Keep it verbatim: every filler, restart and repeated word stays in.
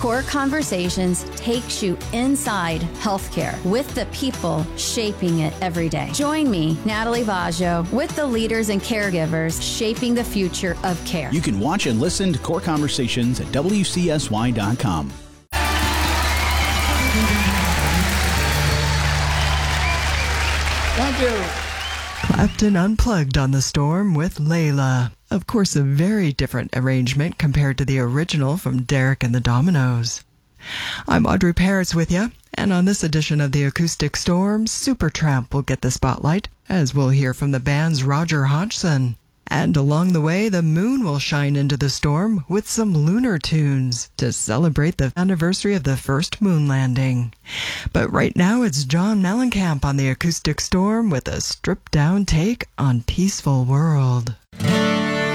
Core Conversations takes you inside healthcare with the people shaping it every day. Join me, Natalie Vaggio, with the leaders and caregivers shaping the future of care. You can watch and listen to Core Conversations at W C S Y dot com. Thank you. Clapton Unplugged on the Storm with Layla. Of course, a very different arrangement compared to the original from Derek and the Dominoes. I'm Audrey Parrots with you, and on this edition of the Acoustic Storm, Supertramp will get the spotlight, as we'll hear from the band's Roger Hodgson. And along the way, the moon will shine into the storm with some lunar tunes to celebrate the anniversary of the first moon landing. But right now, it's John Mellencamp on the Acoustic Storm with a stripped-down take on Peaceful World.